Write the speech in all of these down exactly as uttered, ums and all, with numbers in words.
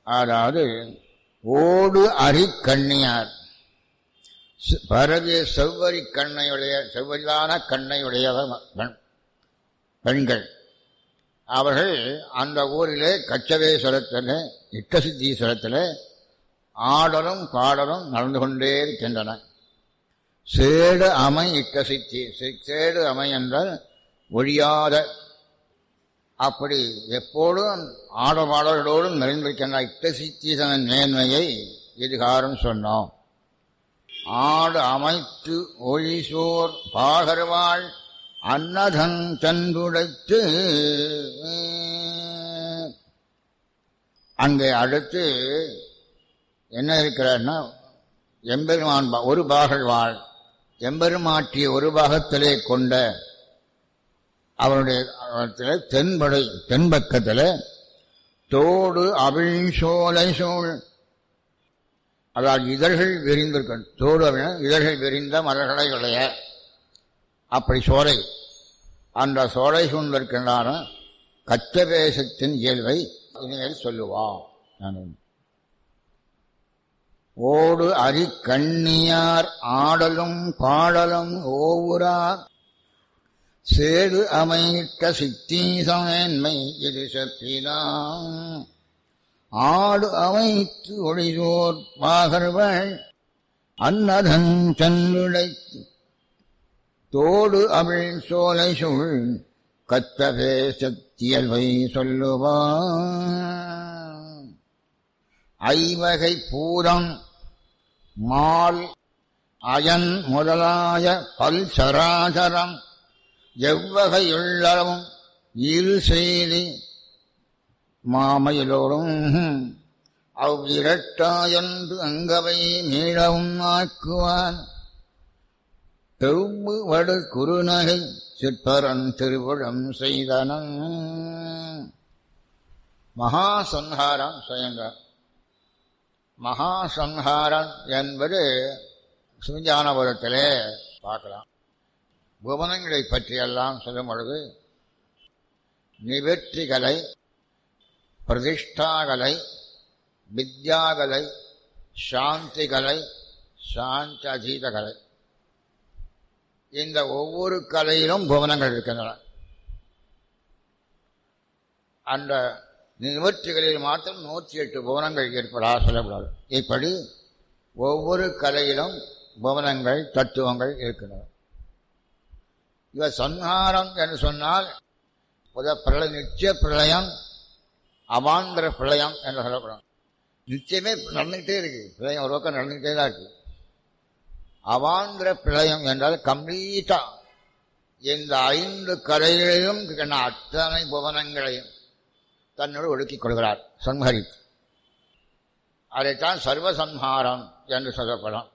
அதாவது ஓடு அரி கண்ணியார் பரவிய செவ்வரி கண்ணையுடைய செவ்வரிதான கண்ணையுடைய பெண்கள் அவர்கள் அந்த ஊரிலே கச்சவேஸ்வரத்தில் இட்டசித்தீஸ்வரத்தில் ஆடலும் பாடலும் நடந்து கொண்டே இருக்கின்றன. சேடு அமை இட்டசித்தி, சேடு அமை என்றால் ஒழியாத, அப்படி எப்போதும் ஆடபாடல்களோடும் நிறைந்திருக்கின்ற இட்டசித்தீசனின் மேன்மையை இதுகாரம் சொன்னோம். ஆடு அமைத்து ஒழிசோர் பாகர்வாள் அன்னதன் தன்புடைத்து. அங்கே அடுத்து என்ன இருக்கிறார்னா, எம்பெருமான் ஒரு பாகல் வாழ் எம்பெருமாற்றிய ஒரு பாகத்திலே கொண்ட அவருடைய தென்படை தென்பக்கத்தில் தோடு அவிழ் சோலை சோழ், அதாவது இதழ்கள் விரிந்திருக்க, தோடு அப்படின்னா இதழ்கள் விரிந்த மலர்களை உடைய அப்படி சோலை, அந்த சோலை சூழ்ந்திருக்கின்றான கச்சவேசத்தின் இயல்பை இனிமேல் சொல்லுவான். ஓடு அரி கண்ணியார் ஆடலும் பாடலும் ஓவுரார் சேடு அமைத்த சித்தீசமேன்மை இது செப்பினான். ஆடு அமைத்து ஒளிசோர் பாகர்வள் அன்னதன் தன்னுடைத்து தோடு அவிழ் சோலை சூழ் கத்தவேசத்தியல்வை சொல்லுவான். ஐவகை பூதம் மால் அயன் முதலாய பல் சராசரம் எவ்வகையுள்ளவும் இரு செய்தி மாமையிலோடும் அவ்விரட்டாயன்று அங்கவை மீளவும் ஆக்குவான். தெவ்வு வடு குறுநகை சிற்பரன் திருவுளம் செய்தனன். மகாசம்ஹாரம் செய்கின்றார். மகாசம்ஹாரம் என்பது சிவஞானபுரத்திலே பார்க்கலாம். புவனங்களை பற்றியெல்லாம் சொல்லும் பொழுது நிவர்த்திகளை, பிரதிஷ்டாகலை, வித்யாகலை, சாந்திகலை, சாந்தி அதீதகலை, இந்த ஒவ்வொரு கலையிலும் புவனங்கள் இருக்கின்றன. அந்த நிவர்த்திகளில் மாத்திரம் நூற்றி எட்டு புவனங்கள் ஏற்படாத சொல்லக்கூடாது. இப்படி ஒவ்வொரு கலையிலும் புவனங்கள் தத்துவங்கள் இருக்கின்றன. இவ சம்ஹாரம் என்று சொன்னால் பிரளய நிச்சய பிரளயம், அவாந்திர பிரளயம் என்று சொல்லக்கூடாது. நிச்சயமே நடந்துகிட்டே இருக்கு, பிரளயம் ஒரு பக்கம் நடந்துகிட்டே தான் இருக்கு. அவாந்திர பிரளயம் என்றால் கம்ப்ளீட்டா இந்த ஐந்து கலைகளையும் அத்தனை புவனங்களையும் தன்னோடு ஒடுக்கிக் கொள்கிறார், சம்ஹரித்து. அதைத்தான் சர்வசம்ஹாரம் என்று சொல்லப்படும்.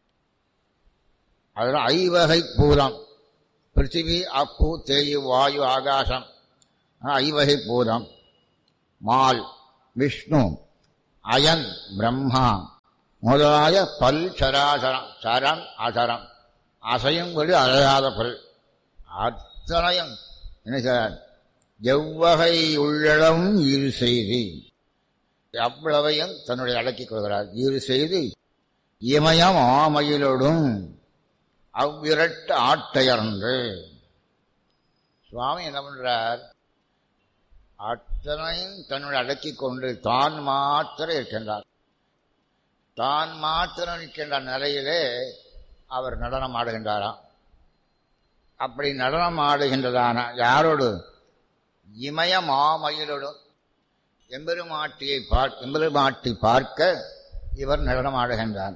அதனால் ஐவகை பூதம், பிருத்திவி அப்பு தேயு வாயு ஆகாசம், ஐவகை பூதம், மால் விஷ்ணு, அயன் பிரம்மா முதலாய பல் சராசரம், சரம் அசரம், அசையும் பொழுது அசையாத பொருள் அத்தனையும் என்ன செய்றார், எவ்வகை உள்ளளவும் இரு செய்தி அவ்வளவையும் தன்னுடைய அடக்கிக் கொள்கிறார். இரு செய்தி இமயம் ஆமையிலோடும் அவ்விரட்டு ஆட்டையர்ந்து. சுவாமி என்ன பண்றார், அத்தனையும் தன்னுடைய அடக்கிக் கொண்டு தான் மாத்திரம் இருக்கின்றார். தான் மாத்திரம் இருக்கின்ற நிலையிலே அவர் நடனம் ஆடுகின்றாராம். அப்படி நடனம் ஆடுகின்றதான யாரோடு, இமய மாமயிலோடும் எம்பெருமாட்டியை பார்க்க எம்பெருமாட்டி பார்க்க இவர் நடனம் ஆடுகின்றார்.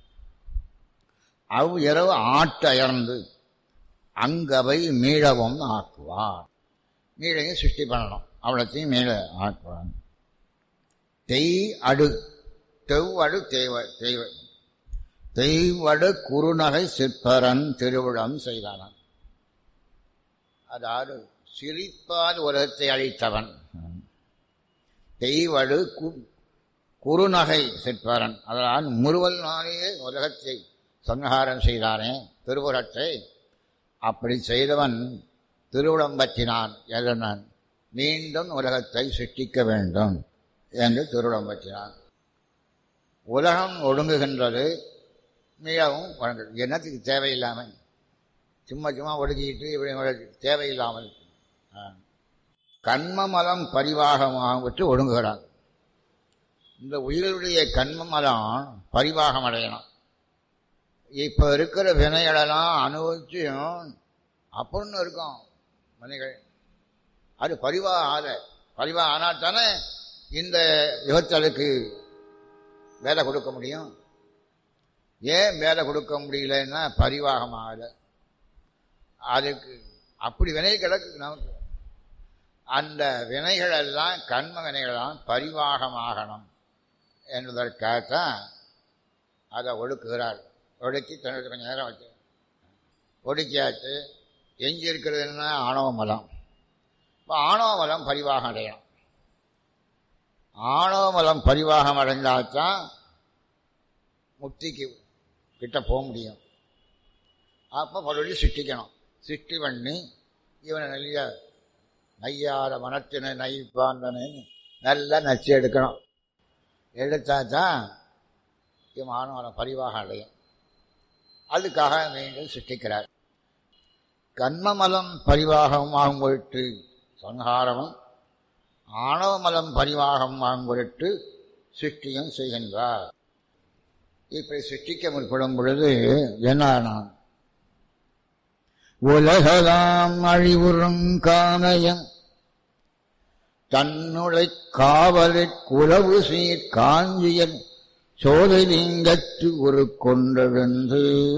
அவ் இரவு ஆட்டயர்ந்து அங்கவை மீளவும் ஆக்குவார். மீளையும் சிருஷ்டி பண்ணணும், அவ்வளத்தையும் மீள ஆக்குவார். தெய் அடு தெவ்வடு தேவ தெய்வ தெய்வடு குறுநகை சிற்பரன் திருவிழம் செய்தானான். அதாவது சிரிப்பால் உலகத்தை அழித்தவன். தெய்வடு குறுநகை சிற்பரன், அதனால் முறுவல் நாளையே உலகத்தை சங்காரம் செய்தானே திருவுரத்தை. அப்படி செய்தவன் திருவுளம் பற்றினான். எதனான், மீண்டும் உலகத்தை சிருஷ்டிக்க வேண்டும் என்று திருவிழம் பற்றினான். உலகம் ஒடுங்குகின்றது, மிகவும் வழங்குது. என்னத்துக்கு தேவையில்லாமல் சும்மா சும்மா ஒடுக்கிட்டு இப்படி தேவையில்லாமல் கண்மமலம் பரிவாகமாக விட்டு ஒடுங்குகிறான். இந்த உயிர்களுடைய கண்மமலம் பரிவாகம் அடையணும். இப்போ இருக்கிற வினைகளெல்லாம் அனுபவிச்சும் அப்படின்னு இருக்கும் வினைகள். அது பரிவாக ஆக பரிவாக ஆனால் தானே இந்த யுகத்தலுக்கு வேலை கொடுக்க முடியும். ஏன் வேலை கொடுக்க முடியலன்னா பரிவாகமாக அதுக்கு அப்படி வினை கிடக்கு நமக்கு. அந்த வினைகள் எல்லாம் கண்ம வினைகள்லாம் பரிவாகமாகணும் என்பதற்காகத்தான் அதை ஒடுக்குகிறார். ஒடுக்கி தன்னுடைய கொஞ்சம் நேரம் வச்சு ஒடுக்கியாச்சு. எஞ்சி இருக்கிறதுன்னா ஆணவ மலம். இப்போ ஆணவ மலம் பரிவாகம் அடையணும். ஆணவ மலம் பரிவாகம் அடைந்தால்தான் முக்திக்கு கிட்ட போக முடியும். அப்போ மறுபடியும் சிருஷ்டிக்கணும். சிருஷ்டி பண்ணி இவனை நல்ல நையாத மனத்தினை நைப்பாந்தனை நல்லா நச்சு எடுக்கணும். எடுத்தாதான் இவன் ஆணவ பரிவாகம் அடையும். அதுக்காக மீண்டும் சிருஷ்டிக்கிறார். கண்மமலம் பரிவாகமாகும் பொருட்டு சங்காரமும் ஆணவமலம் பரிவாகம் ஆகும் பொருட்டு சிருஷ்டியும் செய்கின்றார். இப்படி சிருஷ்டிக்க முற்படும் பொழுது என்ன உலகலாம் அழிவுறும் காணயம் தன்னுளை காவலிற் குலவு சீர் காஞ்சியன் சோதலிங்கத்து ஒரு கொண்டெழுந்து.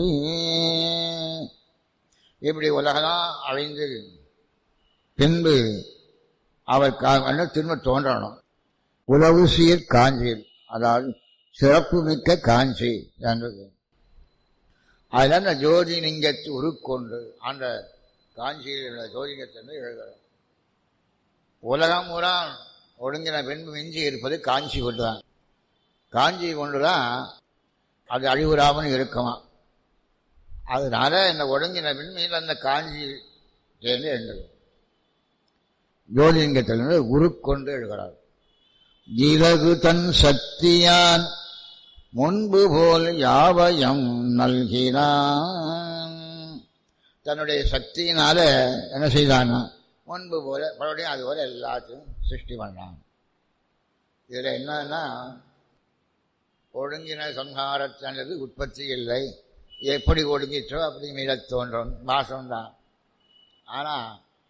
இப்படி உலகலாம் அழிந்து பின்பு அவர் திரும்ப தோன்றணும். உலவு சீர் காஞ்சியில், அதாவது சிறப்பு மிக்க காஞ்சி என்றது. அதில் அந்த ஜோதிலிங்கத்து உருக்கொண்டு அந்த காஞ்சியில் உள்ள ஜோதிலிங்கத்தை எழுதுகிறார். உலகம் பூரா ஒடுங்கின பின்பு மிஞ்சி இருப்பது காஞ்சி கொண்டுதான். காஞ்சி கொண்டுதான் அது அழிவுறாமல் இருக்குமா. அதனால இந்த ஒடுங்கின பின்மையில் அந்த காஞ்சி தேர்ந்து எழுந்தது. ஜோதிலிங்கத்திலிருந்து உருக்கொண்டு எழுகிறார். இலகு தன் சக்தியான் முன்பு போல் யாவயம் நல்கினான். தன்னுடைய சக்தியினால என்ன செய்தானா முன்பு போல மறுபடியும் அது போல எல்லாத்தையும் சிருஷ்டி பண்ணான். இதில் என்னன்னா ஒடுங்கின சம்ஹாரத்தானது உற்பத்தி இல்லை. எப்படி ஒடுங்கிட்டோ அப்படி மீளத் தோன்றும் வாசம்தான். ஆனால்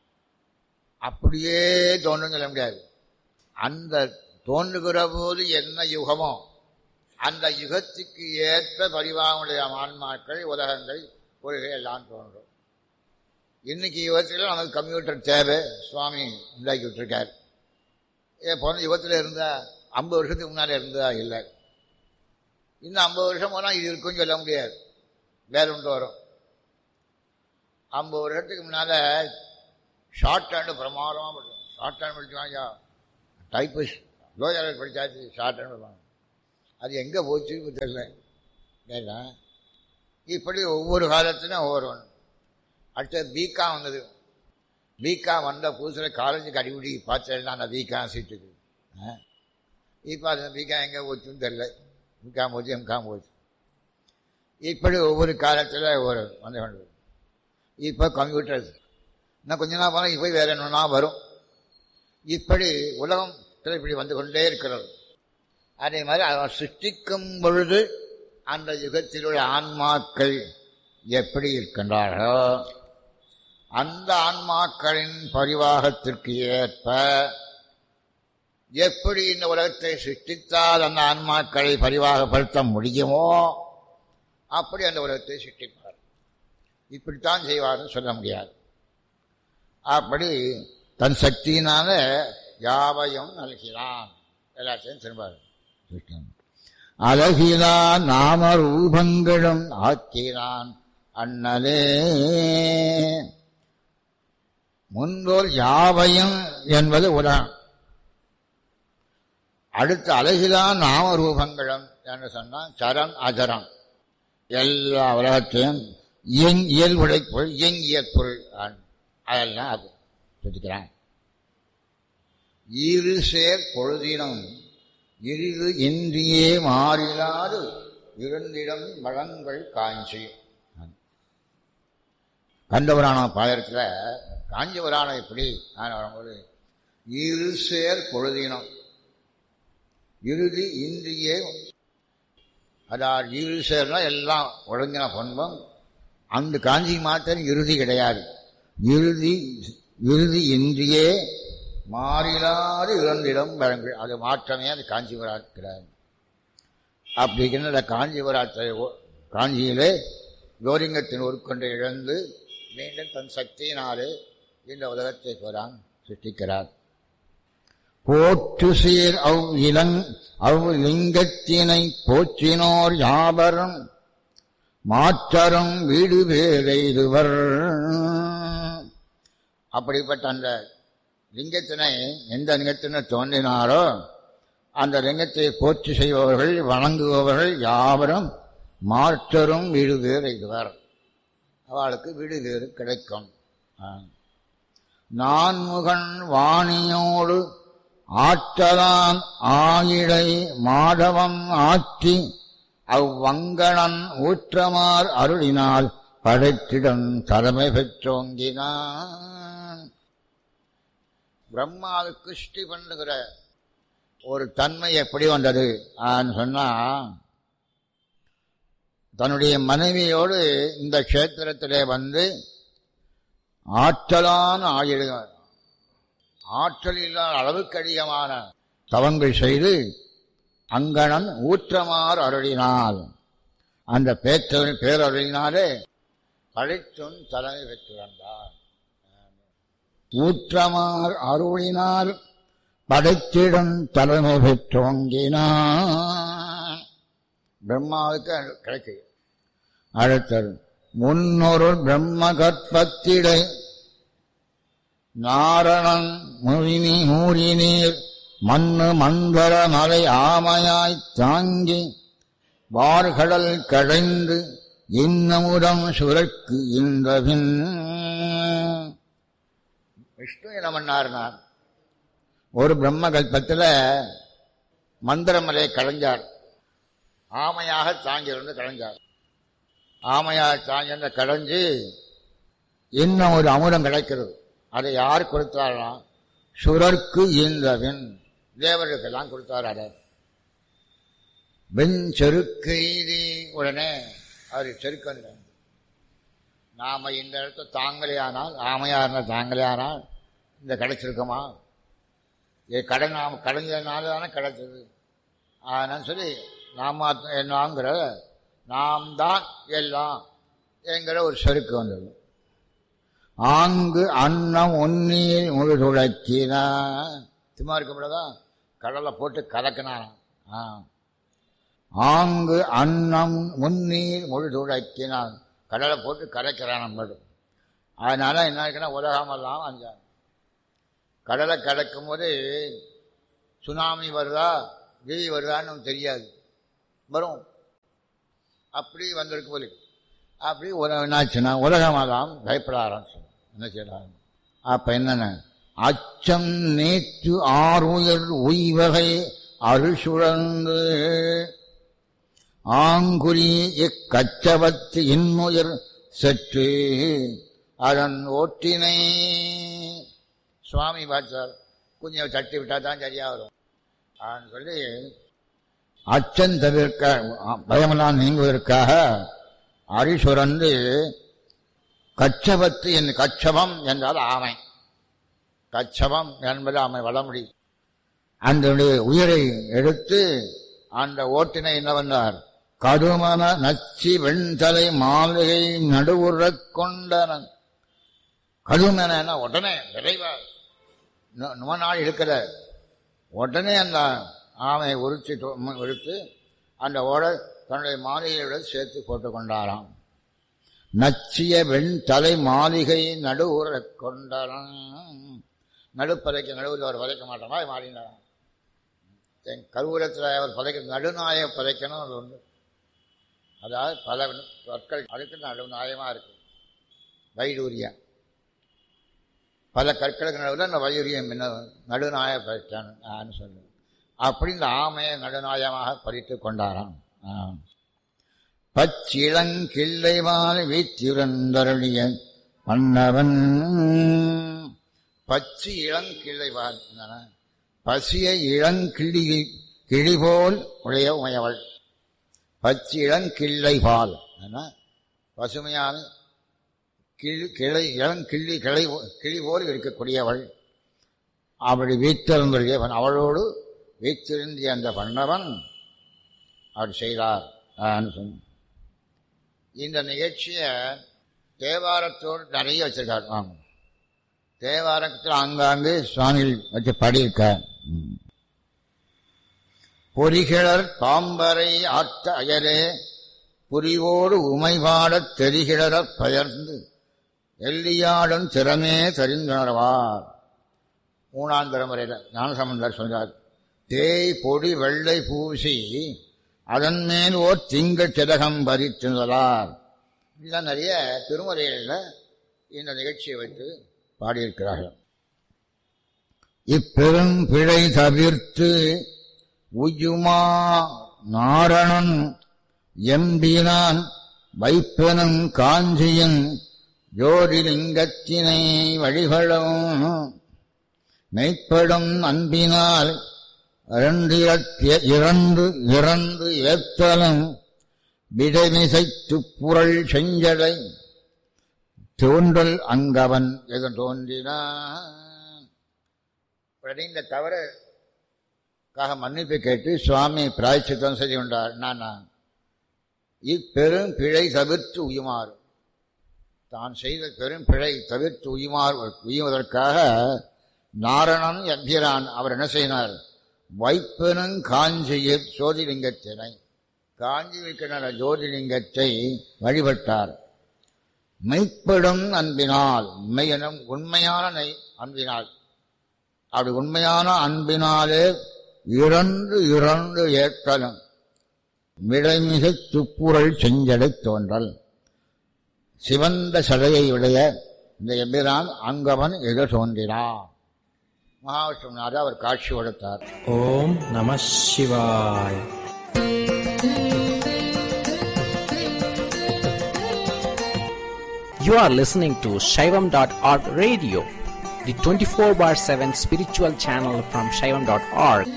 அப்படியே தோன்றும் சொல்ல முடியாது. அந்த தோன்றுகிற போது என்ன யுகமோ அந்த யுகத்துக்கு ஏற்ற பரிவாகமுடைய ஆன்மாக்கள் உலகங்கள் கொள்கை எல்லாம் தோன்றும். இன்னைக்கு யுகத்தில் நமக்கு கம்ப்யூட்டர் தேவை, சுவாமி உண்டாக்கி விட்டுருக்கார். ஏன் போன யுகத்தில் இருந்தால் ஐம்பது வருஷத்துக்கு முன்னால் இருந்தா இல்லை. இன்னும் ஐம்பது வருஷம் போனால் இது இருக்குன்னு சொல்ல முடியாது, வேற ஒன்று வரும். ஐம்பது வருஷத்துக்கு முன்னால் ஷார்ட் ஹேண்டு பிரமாதமாக படிக்கும். Short hand படிச்சுவாங்க, typist lower படித்தாச்சு, short hand படிப்பாங்க. அது எங்கே போச்சுன்னு தெரியல. ஏன்னா இப்படி ஒவ்வொரு காலத்திலும் ஒவ்வொரு ஒன்று. அடுத்தது பிகாம் வந்தது. பிகாம் வந்த புதுசில் காலேஜுக்கு அடிப்படி பார்த்தேன்னா அந்த பிகாம் சீட்டுக்கு. இப்போ அந்த பிகாம் எங்கே போச்சுன்னு தெரியல. பிகாம் போச்சு, எம்காம் போச்சு. இப்படி ஒவ்வொரு காலத்தில் ஒவ்வொரு வந்து கொண்டு. இப்போ கம்ப்யூட்டர்ஸ் இன்னும் கொஞ்ச நாள் போனால் இப்போ வேறு என்னன்னா வரும். இப்படி உலகத்தில் இப்படி வந்து கொண்டே இருக்கிறது. அதே மாதிரி அவர் சிருஷ்டிக்கும் பொழுது அந்த யுகத்தில் உள்ள ஆன்மாக்கள் எப்படி இருக்கின்றார்களோ அந்த ஆன்மாக்களின் பரிவாகத்திற்கு ஏற்ப எப்படி இந்த உலகத்தை சிருஷ்டித்தால் அந்த ஆன்மாக்களை பரிவாகப்படுத்த முடியுமோ அப்படி அந்த உலகத்தை சிருஷ்டிப்பார். இப்படித்தான் செய்வார்னு சொல்ல முடியாது. அப்படி தன் சக்தியினால யாவையும் நல்கிறான், எல்லாத்தையும் திரும்பார். அழகினான் நாம ரூபங்களும் ஆக்கினான் அண்ணலே. முன்போல் யாவையும் என்பது உலகம். அடுத்த அழகிலான் நாம ரூபங்களும் என்று சொன்னால் சரம் அஜரம் எல்லா உலகத்தையும் இயங் இயல்புடை பொருள் இயங்கிய பொருள் அதெல்லாம் அது சொல்லிக்கிறான். இரு சேர் பொழுதினும் இரிது இன்றியே மாறிலாது இருந்திடம் வளங்கள் காஞ்சி. கந்தபுராண பாயத்தில் காஞ்சிபுராணம் எப்படி வரும்போது இரு சேர் பொழுதினம் இறுதி இன்றியே, அதாவது இரு சேர்னா எல்லாம் ஒழுங்கின பண்பம். அந்த காஞ்சி மாத்திரம் இறுதி கிடையாது. இறுதி இறுதி இன்றியே மாறிலாது இறந்திடம் வழங்கள், அது மாற்றமே அது காஞ்சிபுரம் கிடையாது. அப்படிங்கிற அந்த காஞ்சிபுரத்தை காஞ்சியிலே கோலிங்கத்தின் உருக்கொண்டு இழந்து மீண்டும் தன் சக்தியினாலே இந்த உலகத்தை போறான் சிருஷ்டிக்கிறார். போற்று சீர் அவ் இளங் அவ் லிங்கத்தினை போற்றினோர் யாவரும் மாற்றரும் வீடு பேரெய்துவர். அப்படிப்பட்ட அந்த லிங்கத்தினை எந்த லிங்கத்தினை தோன்றினாரோ அந்த லிங்கத்தை போற்றி செய்பவர்கள் வணங்குபவர்கள் யாவரும் மாற்றரும் வீடு பேரெய்துவர். அவளுக்கு வீடு பேறு கிடைக்கும். நான்முகன் வாணியோடு ஆற்றலான் ஆயிடை மாதவம் ஆற்றி அவ்வங்கணன் ஊற்றமார் அருளினால் படைத்திடம் தலைமை பெற்றோங்கினான். பிரம்மாவுக்கு சிருஷ்டி பண்ணுகிற ஒரு தன்மை எப்படி வந்தது சொன்னா, தன்னுடைய மனைவியோடு இந்த கஷேத்திரத்திலே வந்து ஆற்றலான ஆயிடு ஆற்றல் இல்லாத அளவுக்கு அதிகமான தவங்கள் செய்து அங்கணன் ஊற்றமார் அருளினால், அந்த பேச்சவரின் பேரருளினாலே படைத்தும் தலைமை பெற்று வந்தார். ஊற்றமார் அருளினால் படைத்திடம் தலைமை பெற்றோங்கினான். பிரம்மாவுக்கு கிடைக்கு. அடுத்தது முன்னொரு பிரம்ம கற்பத்திடை நாரணன் முறினி மூறினீர் மண்ணு மந்தர மலை ஆமையாய்த் தாங்கி வார்கடல் கடைந்து இன்னமுடம் சுரக்கு இன்றபின். விஷ்ணு என்ன பண்ணார்னார், ஒரு பிரம்ம கல்பத்தில் மந்திரமலை கடைஞ்சார். ஆமையாக தாங்கியிருந்து கடைஞ்சார். ஆமையாக தாங்கியிருந்த கடைஞ்சு இன்னும் ஒரு அமுதம் கிடைக்கிறது. அதை யார் கொடுத்தாரா? சுரர்க்கு ஈந்தவின், தேவர்களுக்கெல்லாம் கொடுத்தார். அதை வெண் செருக்கு ஈதி உடனே அவர் செருக்கு வந்த. நாம இந்த இடத்த தாங்களே ஆனால், ஆமையா இருந்தால் தாங்களே ஆனால் இந்த கிடைச்சிருக்கோமா? கடை நாம் கடைஞ்சதுனால தானே கிடைச்சது. அதனால சொல்லி நாம என்னங்கிற நாம் தான் எல்லாம் என்கிற ஒரு செருக்கு வந்தது. ஆங்கு அன்னம் உன்னீர் முழு துளக்கினா, சும்மா இருக்கப்படாதா, கடலை போட்டு கலக்கினான். ஆங்கு அன்னம் முன்னீர் முழு துளக்கினான், கடலை போட்டு கலக்கிறான் நம்மளும். அதனால என்ன இருக்குன்னா உலகமெல்லாம் அஞ்சா கடலை கலக்கும் போது சுனாமி வருதா கிழி வருதான்னு நமக்கு தெரியாது, வரும். அப்படி வந்திருக்கு போல. அப்படி என்னாச்சுன்னா உலகமெல்லாம் பயப்பட ஆரம்பிச்சு. என்ன செய்யலாம்? அப்ப என்னென்ன அச்சம் நேற்று ஆறுயர் உய்வகை அருசுழந்து ஆங்குரி இக்கச்சவத்து இன்னுயர் சற்று அதன் ஓட்டினை. சுவாமி பார்த்தார், கொஞ்சம் தட்டி விட்டா தான் சரியா வரும் அப்படின்னு சொல்லி அச்சம் தவிர்க்க பயமெல்லாம் நீங்குவதற்காக அரிசுரந்து கச்சவத்து என் கச்சவம் என்றால் ஆமை. கச்சவம் என்பது ஆமை வளமுடி. அந்த உயிரை எடுத்து அந்த ஓட்டினை என்ன வந்தார், கடுமன நச்சி வெண்தலை மாளிகை நடுவுறக் கொண்டனன். கடுமன உடனே விரைவா நும நாள் இருக்கிற உடனே அந்த ஆமையை உரிச்சு எடுத்து அந்த ஓட தன்னுடைய மாளிகையோட சேர்த்து போட்டு கொண்டாராம். நச்சிய வெண் தலை மாளிகை நடுவுற கொண்டாராம். நடுப்பதைக்க நடுவில் அவர் பதைக்க மாட்டாரா மாறினாராம். என் கருவூலத்தில் அவர் பதைக்க நடுநாய பதைக்கணும் அது ஒன்று. அதாவது பல சொற்கள் அதுக்கு நடுநாயமாக இருக்கு. வைடூரியம் பல கற்களுக்கு நடுவில் அந்த வைடூரியம் என்ன நடுநாய பதைக்கான்னு சொல்லுவேன். அப்படி இந்த ஆமையை நடுநாயமாக பறித்து கொண்டாராம். பச்சிளங்கிள்ளைவால் வீற்றிருந்தருளிய மன்னவன். பச்சு இளங்கிள்ளைவால் பசிய இளங்கிள்ளி கிளிபோல் உடைய உமையவள். பச்சு இளங்கிள்ளைவால் பசுமையான கிளி கிளை இளங்கிள்ளி கிளை கிளி போல் இருக்கக்கூடியவள். அப்படி வீற்றிருந்தவன் அவளோடு வீற்றிருந்திய அந்த பண்ணவன் அவர் செய்தார். இந்த நிகழ்ச்சியை தேவாரத்தோடு நிறைய வச்சிருக்கார். ஆமாம், தேவாரத்தில் ஆங்காங்கு சுவாமிகள் வச்சு பாடியிருக்கார். பொறிகிழர் பாம்பரை ஆத்த அயரே புரிவோடு உமைபாடத் தெரிகிழறப் பெயர்ந்து எல்லியாடும் திறமே தெரிந்துணர்வார். மூணாம் தலைமுறையில் ஞானசம்பந்தர் சொல்றார். தேய் பொடி வெள்ளை பூசி அதன் மேல் ஓர் திங்கள் சிதகம் பறித்துள்ளார். இதெல்லாம் நிறைய திருமுறைகளில் இந்த நிகழ்ச்சியை வைத்து பாடியிருக்கிறார்கள். இப்பெரும் பிழை தவிர்த்து உயுமா நாரணன் எம்பினான் வைப்பனும் காஞ்சியின் ஜோதிலிங்கத்தினை வழிகளும் மெய்ப்படும் அன்பினால் இரண்டு இறந்து இறந்து ஏத்தலும் விடைமிசைத்து புரள் செஞ்சடை தோன்றல் அங்கவன் எது தோன்றினான். இந்த தவறுக்காக மன்னிப்பு கேட்டு சுவாமி பிராயச்சித்தம் செய்து கொண்டார். நானா இப்பெரும் பிழை தவிர்த்து உயுமாறு, தான் செய்த பெரும் பிழை தவிர்த்து உயுமாறு உயுவதற்காக நாரணன் எம்பிரான் அவர் என்ன செய்தார்? வைப்பனும் காஞ்சியில் ஜோதிலிங்கத்தினை காஞ்சி இருக்கின்ற ஜோதிலிங்கத்தை வழிபட்டார். மெய்ப்படும் அன்பினால், மெய்யனும் உண்மையான நெய் அன்பினால், அப்படி உண்மையான அன்பினாலே இறந்து இறந்து ஏற்றலும் விடைமிசை துப்புரள் செஞ்சடை தோன்றல். சிவந்த சடையை உடைய இந்த எம்பிரான் அங்கவன் எது தோன்றினார். மகாவிஷ்ணுநாதர் அவர் காட்சி கொடுத்தார். ஓம் நம சிவாய். You are listening to Shaivam dot org radio, the twenty-four bar seven spiritual channel from Shaivam dot org.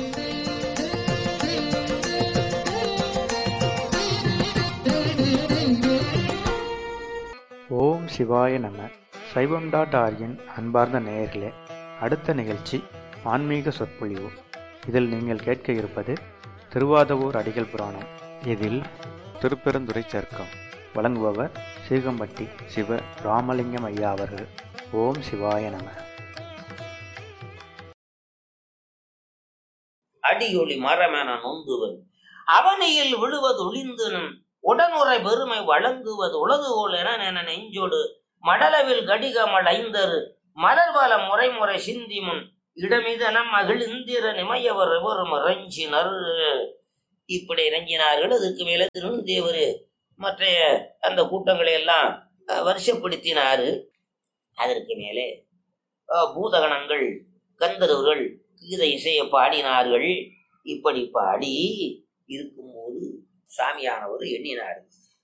ஓம் சிவாய நம. சைவம் டாட் ஆர்கின் அன்பார்ந்த நேயர்களே, அடுத்த நிகழ்ச்சி ஆன்மீக சொற்பொழிவு. இதில் நீங்கள் கேட்க இருப்பது திருவாதவூர் அடிகள் புராணம். இதில் திருப்பெருந்துறை சர்க்கம் வழங்குபவர் சீகம்பட்டி சிவ ராமலிங்கம் ஐயா அவர்கள். ஓம் சிவாய நம. அடியொளி மரமென நொந்துவன் அவனையில் விழுவது ஒளிந்துனும் உடனுரை பெருமை வழங்குவது உலகுகோல் என என நெஞ்சோடு மடலவில் கடிகமல் ஐந்தரு மலர்வல முறைமுறை சிந்திமுன் இடமிதனம் மகிழ்ந்திர நிமையவர் எவரும் இறைஞ்சினர். இப்படி இறங்கினார்கள். அதுக்கு மேல திருநந்தேவர் மற்ற அந்த கூட்டங்களை எல்லாம் வருஷப்படுத்தினாரு. அதற்கு மேலே பூதகணங்கள் கந்தர்வர்கள் கீத இசையை பாடினார்கள். இப்படி பாடி இருக்கும்போது சாமியானவர் எண்ணினார்,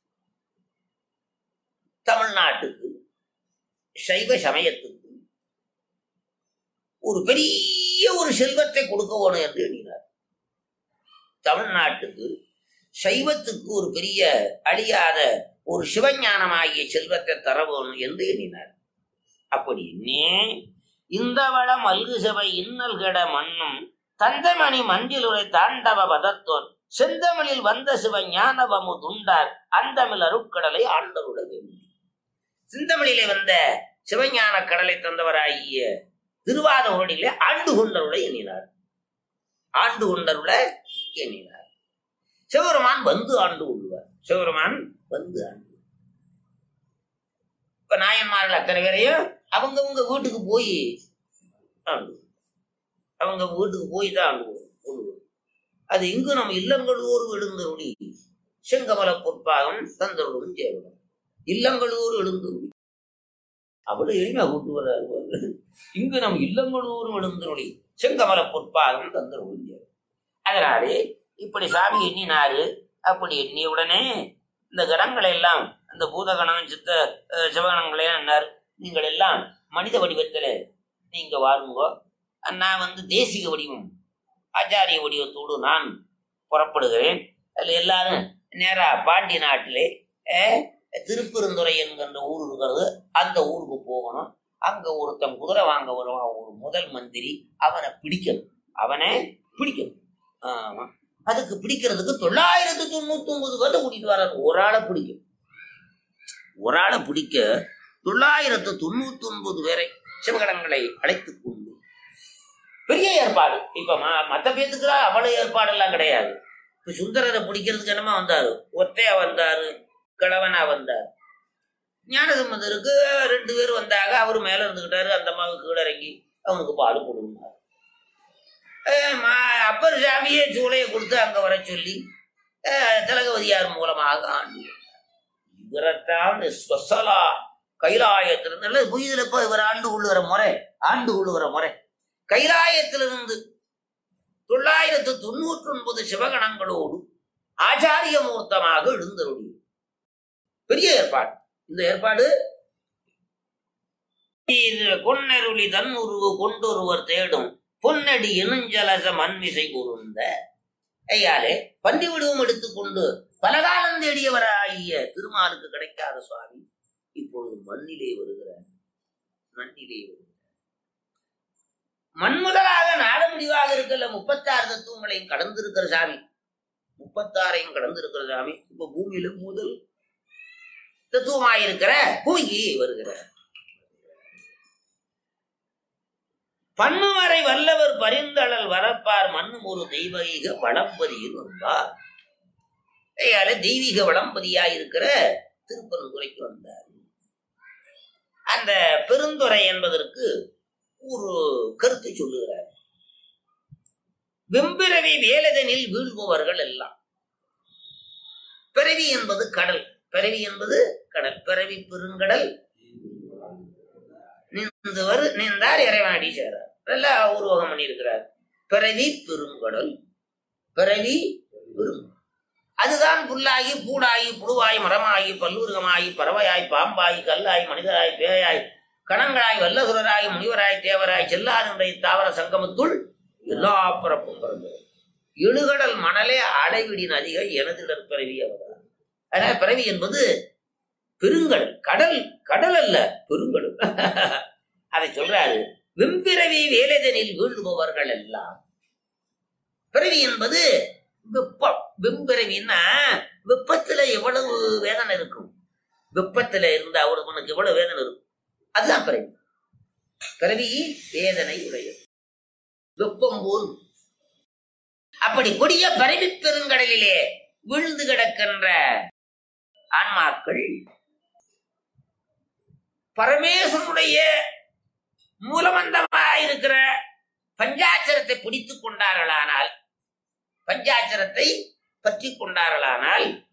தமிழ்நாட்டுக்கு சைவ சமயத்துக்கு ஒரு பெரிய ஒரு செல்வத்தை கொடுக்க வேணும் என்று எண்ணினார். தமிழ்நாட்டுக்கு சைவத்துக்கு ஒரு பெரிய அழியாத ஒரு சிவஞானமாகிய செல்வத்தை தர வேணும் என்று எண்ணினார். அப்படி எண்ணி இந்த வள மல்கு சபை இன்னல் கெட மண்ணும் தந்தமணி மண்டிலுரை தாண்டவ பதத்தோன் செந்தமிழில் வந்த சிவ ஞானவமு துண்டார் அந்தமிழ் அருட்கடலை ஆண்டருட வேண்டும். சிந்தமிழிலே வந்த சிவஞான கடலை தந்தவராகிய திருவாதவூரிலே ஆண்டு கொண்டருளை எண்ணினார். ஆண்டு கொண்டருள எண்ணினார். சிவபெருமான் வந்து ஆண்டு கொள்வார். சிவபெருமான் வந்து ஆண்டு. இப்ப நாயன்மார்கள் அத்தனை பேரையும் அவங்கவுங்க வீட்டுக்கு போய் ஆண்டு, அவங்க வீட்டுக்கு போய் தான் ஆண்டு கொள்வோம். அது இங்கு நம்ம இல்லங்களூர் எழுந்தருளி செங்கமல பொற்பாகம் தந்தருளும் ஜெயவனம். இல்லங்களூர் எழுந்தருளி அவ்வளவு எளிமையா கூட்டு வர்றாரு. இங்கு நம் இல்லங்களூரும் எழுந்தருளி செங்கமல பொற்பாகம் தந்தருளும் ஜெயவனம். அதனாலே இப்படி சாமி எண்ணினாரு. அப்படி எண்ணிய உடனே இந்த கணங்களை எல்லாம், இந்த பூதகணம் சித்த சிவகணங்களையும் என்னார், நீங்கள் எல்லாம் மனித வடிவத்துல நீங்க வாருங்கோ, நான் வந்து தேசிக வடிவம் ஆச்சாரிய வடிவத்தோடு நான் புறப்படுகிறேன். அதில் எல்லாரும் நேரா பாண்டி நாட்டிலே திருப்பெருந்துறை என்கின்ற ஊர் இருக்கிறது, அந்த ஊருக்கு போகணும். அங்க ஒருத்தன் குதிரை வாங்க வருவான், ஒரு முதல் மந்திரி, அவனை பிடிக்கணும், அவனை பிடிக்கணும். ஆமா, அதுக்கு பிடிக்கிறதுக்கு தொள்ளாயிரத்தி தொண்ணூத்தி ஒன்பது பேர்த்த கூட்டிட்டு வர்றாரு. ஒரு ஆளை பிடிக்கும், ஒரு ஆளை பிடிக்க தொள்ளாயிரத்து தொண்ணூத்தி ஒன்பது பேரை சிவகணங்களை அழைத்து கொண்டு பெரிய ஏற்பாடு. இப்ப மத்த பேத்துக்குறா அவ்வளவு ஏற்பாடு எல்லாம் கிடையாது. இப்ப சுந்தரரை பிடிக்கிறதுக்கு என்னமா வந்தாரு, ஒத்தையா வந்தாரு, கிழவனா வந்தார். ஞானசம்பந்தருக்கு ரெண்டு பேர் வந்தாங்க, அவரு மேல இருந்துகிட்டாரு, அந்த அம்மாவுக்கு கீழே இறங்கி அவனுக்கு பால் கொடுத்தார். அப்பர் சாமியே சூளையை கொடுத்து அங்க வர சொல்லி திலகவதியார் மூலமாக ஆண்டு இவரைத்தான் ஸ்வசலா கைலாயத்திலிருந்து புயதுல இப்ப இவர் ஆண்டு கொள்ளுகிற முறை, ஆண்டு கொள்ளுகிற முறை கைலாயத்திலிருந்து தொள்ளாயிரத்து தொண்ணூற்றி ஒன்பது சிவகணங்களோடு ஆச்சாரிய மூர்த்தமாக எழுந்தருளி பெரிய ஏற்பாடு. இந்த ஏற்பாடு கொன்னருளி தன் உருவு கொண்டொருவர் தேடும் பொன்னடி எனுஞ்சலச மண்மிசை கூர்ந்த ஐயாலே பண்டி விடுவம் எடுத்துக்கொண்டு பலகாலம் தேடியவராகிய திருமாலுக்கு கிடைக்காத சுவாமி இப்பொழுது மண்ணிலே வருகிறார். மண்ணிலே வருகிறார். மண்முதலாக நாட முடிவாக இருக்கல முப்பத்தாறு தத்துவங்களையும் கடந்திருக்கிற சாமி, முப்பத்தாறையும் கடந்திருக்கிற சாமி இப்ப பூமியில முதல் தத்துவமாயிருக்கிற பூங்கி வருகிறார். பன்னுவரை வல்லவர் பரிந்தளல் வரப்பார் மண்ணும் ஒரு தெய்வீக வளம்பதியில் வந்தார். தெய்வீக வளம்பதியாயிருக்கிற திருப்பெருந்துறைக்கு வந்தார். அந்த பெருந்துறை என்பதற்கு ஒரு கருத்து சொல்லுகிறார். வெம்பிறவி வேலதனில் வீழ்பவர்கள் எல்லாம். பிறவி என்பது கடல், பிறவி என்பது கடல், பிறவி பெருங்கடல் நீந்தவர் நீந்தார் இறைவனடி சேரார். நல்லா உருவகம் பண்ணியிருக்கிறார். பிறவி பெருங்கடல், பிறவி பெரும், அதுதான் புல்லாகி பூடாகி புழுவாய் மரமாகி பல்லூர்கமாகி பறவையாய் பாம்பாய் கல்லாய் மனிதராய் பேயாய் கணங்களாய் வல்லசுரராய் முனிவராய் தேவராய் செல்லாருடைய தாவர சங்கமத்துள் எல்லா பிறப்பும் பிறந்தது. எழுகடல் மணலே அடைவிடி நதிகள் எனதிடர் பிறவி அவதார். அதனால பிறவி என்பது பெருங்கடல், கடல் கடல் அல்ல பெருங்கடல். அதை சொல்றாரு. வெம்பிறவி வேலைதனில் வீழ்பவர்கள் எல்லாம். பிறவி என்பது வெப்பம். வெம்பிறவின்னா வெப்பத்துல எவ்வளவு வேதனை இருக்கும், வெப்பத்துல இருந்தா அவனுக்கு எவ்வளவு வேதனை இருக்கும், அதுதான் பிறவி. பிறவி வேதனை உடையது, வெப்பம் போல். அப்படி கொடிய பிறவி பெருங்கடலிலே விழுந்து கிடக்கின்ற ஆன்மாக்கள் பரமேஸ்வரனுடைய மூலமந்தமாயிருக்கிற பஞ்சாட்சரத்தை பிடித்துக் கொண்டார்களானால், பஞ்சாட்சரத்தை பற்றி கொண்டார்களானால்